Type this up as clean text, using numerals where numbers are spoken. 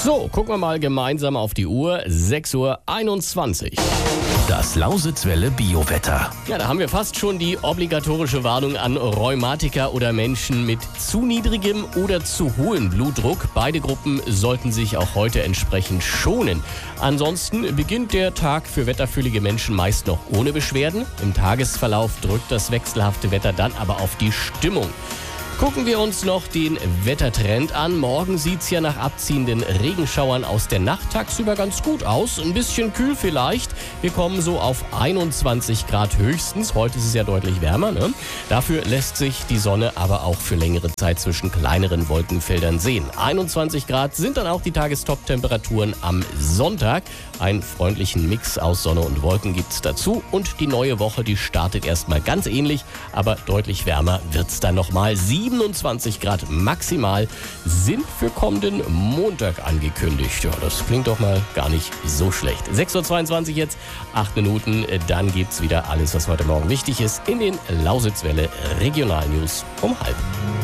So, gucken wir mal gemeinsam auf die Uhr. 6:21 Uhr. Das Lausitzwelle Biowetter. Ja, da haben wir fast schon die obligatorische Warnung an Rheumatiker oder Menschen mit zu niedrigem oder zu hohem Blutdruck. Beide Gruppen sollten sich auch heute entsprechend schonen. Ansonsten beginnt der Tag für wetterfühlige Menschen meist noch ohne Beschwerden. Im Tagesverlauf drückt das wechselhafte Wetter dann aber auf die Stimmung. Gucken wir uns noch den Wettertrend an. Morgen sieht es ja nach abziehenden Regenschauern aus der Nacht tagsüber ganz gut aus. Ein bisschen kühl vielleicht. Wir kommen so auf 21 Grad höchstens. Heute ist es ja deutlich wärmer, ne? Dafür lässt sich die Sonne aber auch für längere Zeit zwischen kleineren Wolkenfeldern sehen. 21 Grad sind dann auch die Tagestop-Temperaturen am Sonntag. Einen freundlichen Mix aus Sonne und Wolken gibt es dazu. Und die neue Woche, die startet erstmal ganz ähnlich, aber deutlich wärmer wird es dann nochmal. 27 Grad maximal sind für kommenden Montag angekündigt. Ja, das klingt doch mal gar nicht so schlecht. 6:22 Uhr jetzt, 8 Minuten, dann gibt's wieder alles, was heute Morgen wichtig ist, in den Lausitzwelle Regionalnews um 12:30.